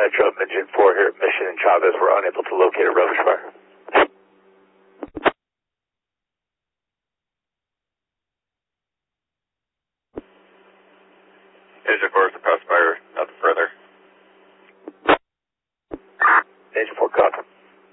Metro, Engine 4 here at Mission and Chavez. We're unable to locate a rubbish fire. Engine 4 is the crossfire.